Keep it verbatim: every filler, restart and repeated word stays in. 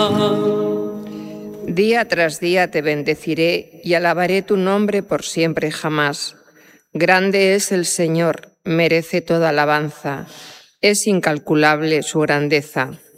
Día tras día te bendeciré y alabaré tu nombre por siempre jamás. Grande es el Señor, merece toda alabanza. Es incalculable su grandeza.